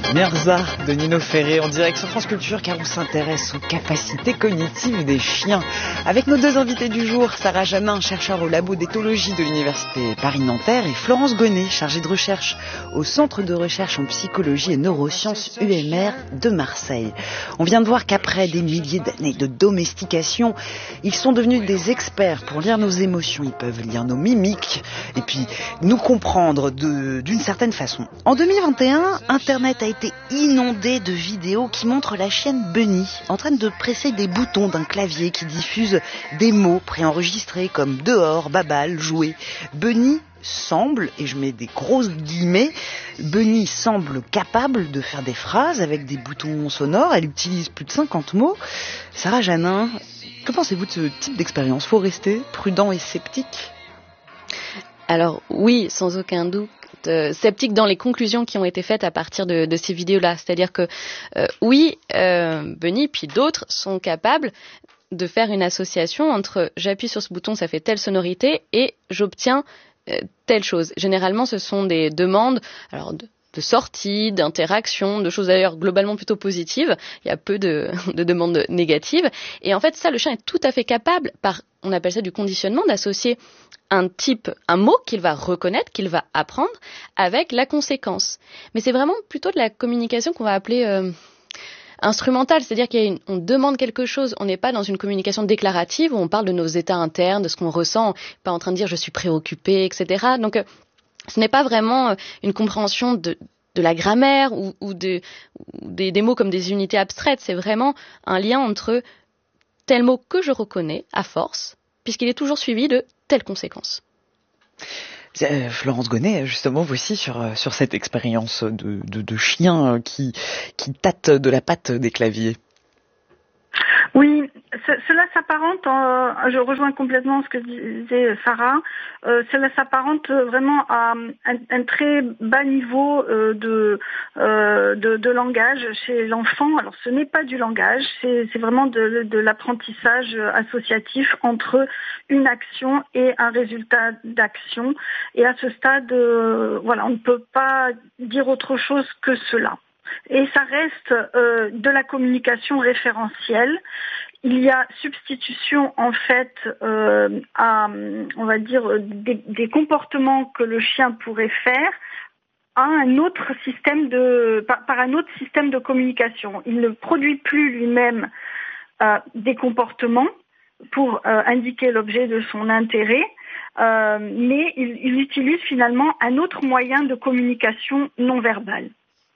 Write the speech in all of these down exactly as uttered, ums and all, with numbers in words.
Mirza de Nino Ferré en direct sur France Culture, car on s'intéresse aux capacités cognitives des chiens. Avec nos deux invités du jour, Sarah Janin, chercheur au labo d'éthologie de l'université Paris-Nanterre, et Florence Gonnet, chargée de recherche au Centre de recherche en psychologie et neurosciences U M R de Marseille. On vient de voir qu'après des milliers d'années de domestication, ils sont devenus des experts pour lire nos émotions. Ils peuvent lire nos mimiques et puis nous comprendre de, d'une certaine façon. En deux mille vingt et un, Internet a été inondé de vidéos qui montrent la chienne Bunny en train de presser des boutons d'un clavier qui diffuse des mots préenregistrés comme dehors, babal, jouer. Bunny semble, et je mets des grosses guillemets, Bunny semble capable de faire des phrases avec des boutons sonores. Elle utilise plus de cinquante mots. Sarah Janin, que pensez-vous de ce type d'expérience ? Faut rester prudent et sceptique ? Alors oui, sans aucun doute. Euh, sceptique dans les conclusions qui ont été faites à partir de, de ces vidéos-là. C'est-à-dire que euh, oui, euh, Bunny puis d'autres sont capables de faire une association entre j'appuie sur ce bouton, ça fait telle sonorité et j'obtiens euh, telle chose. Généralement, ce sont des demandes alors de, de sortie, d'interaction, de choses d'ailleurs globalement plutôt positives. Il y a peu de, de demandes négatives. Et en fait, ça, le chien est tout à fait capable, par on appelle ça du conditionnement, d'associer un type, un mot qu'il va reconnaître, qu'il va apprendre, avec la conséquence. Mais c'est vraiment plutôt de la communication qu'on va appeler euh, instrumentale, c'est-à-dire qu'on demande quelque chose, on n'est pas dans une communication déclarative où on parle de nos états internes, de ce qu'on ressent, pas en train de dire je suis préoccupé, et cetera. Donc euh, ce n'est pas vraiment une compréhension de, de la grammaire ou, ou, de, ou des, des mots comme des unités abstraites, c'est vraiment un lien entre tel mot que je reconnais à force, puisqu'il est toujours suivi de telle conséquence. Euh, Florence Gonnet, justement, voici sur, sur cette expérience de, de, de chien qui, qui tâte de la patte des claviers. Oui, ce, cela s'apparente, euh, je rejoins complètement ce que disait Sarah, euh, cela s'apparente vraiment à un, un très bas niveau euh, de, euh, de, de langage chez l'enfant. Alors ce n'est pas du langage, c'est, c'est vraiment de, de l'apprentissage associatif entre une action et un résultat d'action. Et à ce stade, euh, voilà, on ne peut pas dire autre chose que cela. Et ça reste euh, de la communication référentielle. Il y a substitution en fait euh, à, on va dire, des, des comportements que le chien pourrait faire à un autre système de, par, par un autre système de communication. Il ne produit plus lui-même euh, des comportements pour euh, indiquer l'objet de son intérêt, euh, mais il, il utilise finalement un autre moyen de communication non verbale.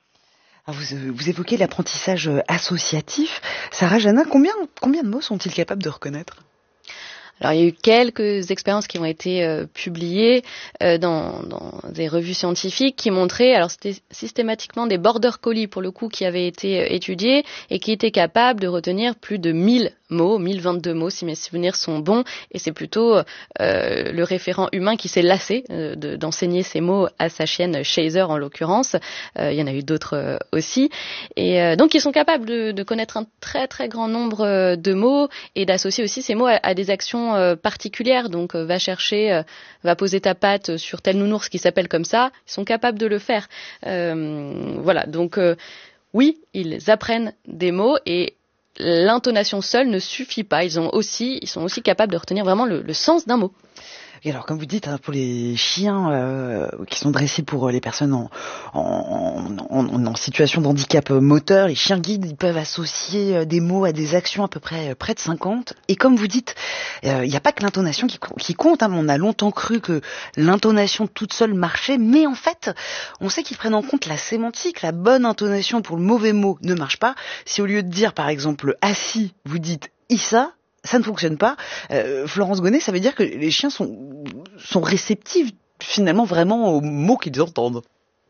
Vous, vous évoquez l'apprentissage associatif. Sarah Janin, combien, combien de mots sont-ils capables de reconnaître ? Alors, il y a eu quelques expériences qui ont été euh, publiées euh, dans, dans des revues scientifiques qui montraient, alors c'était systématiquement des border collies pour le coup qui avaient été euh, étudiés et qui étaient capables de retenir plus de mille mots, mille vingt-deux mots si mes souvenirs sont bons, et c'est plutôt euh, le référent humain qui s'est lassé euh, de, d'enseigner ces mots à sa chienne Chaser en l'occurrence. Euh, il y en a eu d'autres euh, aussi, et euh, donc ils sont capables de, de connaître un très très grand nombre euh, de mots et d'associer aussi ces mots à, à des actions euh, particulières. Donc euh, va chercher, euh, va poser ta patte sur tel nounours qui s'appelle comme ça. Ils sont capables de le faire. Euh, voilà, donc euh, oui, ils apprennent des mots et l'intonation seule ne suffit pas. Ils ont aussi, ils sont aussi capables de retenir vraiment le, le sens d'un mot. Et alors, comme vous dites, hein, pour les chiens euh, qui sont dressés pour les personnes en, en, en, en situation de handicap moteur, les chiens guides, ils peuvent associer des mots à des actions à peu près près de cinquante. Et comme vous dites, il euh, n'y a pas que l'intonation qui, qui compte. Hein. On a longtemps cru que l'intonation toute seule marchait, mais en fait, on sait qu'ils prennent en compte la sémantique. La bonne intonation pour le mauvais mot ne marche pas. Si au lieu de dire, par exemple, assis, vous dites Issa, ça ne fonctionne pas. Euh, Florence Gonnet, ça veut dire que les chiens sont, sont réceptifs finalement vraiment aux mots qu'ils entendent.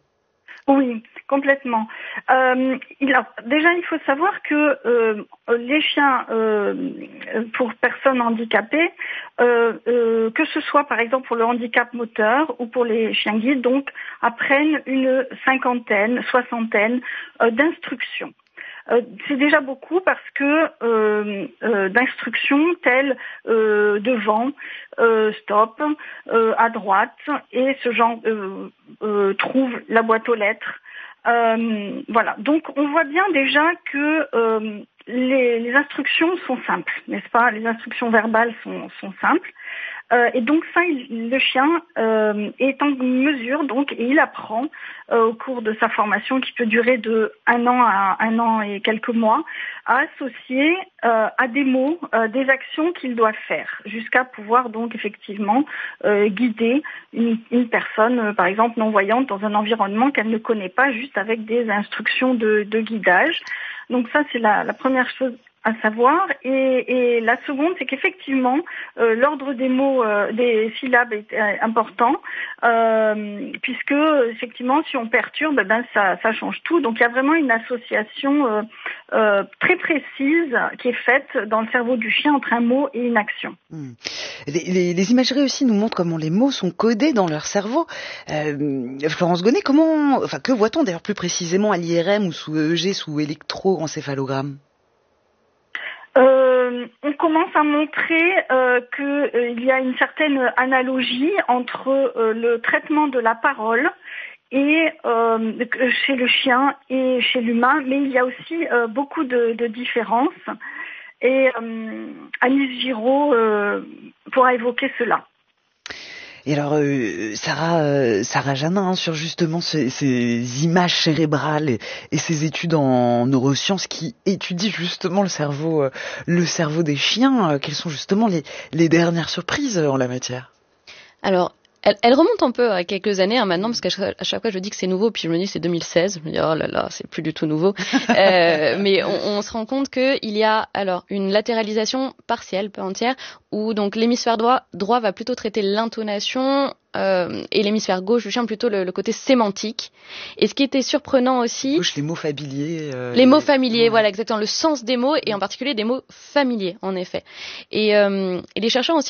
Oui, complètement. Euh, il a, déjà, il faut savoir que euh, les chiens euh, pour personnes handicapées, euh, euh, que ce soit par exemple pour le handicap moteur ou pour les chiens guides, donc apprennent une cinquantaine, soixantaine euh, d'instructions. Euh, c'est déjà beaucoup parce que euh, euh, d'instructions telles euh, devant, euh, stop, euh, à droite, et ce genre euh, euh, trouve la boîte aux lettres. Euh, voilà. Donc, on voit bien déjà que euh, les, les instructions sont simples, n'est-ce pas? Les instructions verbales sont, sont simples. Euh, et donc ça, il, le chien euh, est en mesure, donc, et il apprend euh, au cours de sa formation, qui peut durer de un an à un an et quelques mois, à associer euh, à des mots euh, des actions qu'il doit faire, jusqu'à pouvoir donc effectivement euh, guider une, une personne, euh, par exemple non-voyante, dans un environnement qu'elle ne connaît pas, juste avec des instructions de, de guidage. Donc ça, c'est la, la première chose à savoir. Et, et la seconde, c'est qu'effectivement, euh, l'ordre des mots, euh, des syllabes est euh, important, euh, puisque effectivement, si on perturbe, eh ben ça, ça change tout. Donc il y a vraiment une association euh, euh, très précise qui est faite dans le cerveau du chien entre un mot et une action. Mmh. Les, les, les imageries aussi nous montrent comment les mots sont codés dans leur cerveau. Euh, Florence Gonnet, comment, enfin, que voit-on d'ailleurs plus précisément à l'I R M ou sous E E G, sous électroencéphalogramme? Euh, on commence à montrer euh, qu'il euh, y a une certaine analogie entre euh, le traitement de la parole et euh, chez le chien et chez l'humain, mais il y a aussi euh, beaucoup de, de différences. Et euh, Anis Giraud euh, pourra évoquer cela. Et alors, euh, Sarah, euh, Sarah Janin, hein, sur justement ces, ces images cérébrales et, et ces études en neurosciences qui étudient justement le cerveau, euh, le cerveau des chiens. Euh, quelles sont justement les, les dernières surprises en la matière? Alors, Elle, elle remonte un peu à quelques années hein, maintenant, parce qu'à chaque, à chaque fois je dis que c'est nouveau, puis je me dis que c'est deux mille seize, je me dis oh là là, c'est plus du tout nouveau. euh, mais on, on se rend compte qu'il y a alors une latéralisation partielle, pas entière, où donc l'hémisphère droit, droit va plutôt traiter l'intonation, euh, et l'hémisphère gauche du chien plutôt le, le côté sémantique. Et ce qui était surprenant aussi, gauche, les mots familiers, euh, les, les mots familiers, ouais. Voilà exactement le sens des mots, et en particulier des mots familiers en effet. Et, euh, et les chercheurs ont aussi